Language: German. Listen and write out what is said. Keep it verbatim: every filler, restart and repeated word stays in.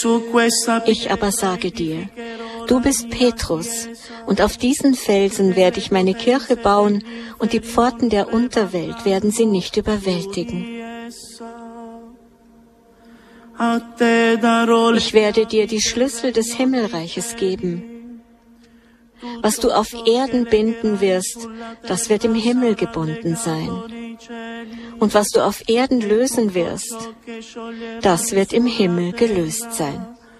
Ich aber sage dir, du bist Petrus, und auf diesen Felsen werde ich meine Kirche bauen, und die Pforten der Unterwelt werden sie nicht überwältigen. Ich werde dir die Schlüssel des Himmelreiches geben. Was du auf Erden binden wirst, das wird im Himmel gebunden sein. Und was du auf Erden lösen wirst, das wird im Himmel gelöst sein.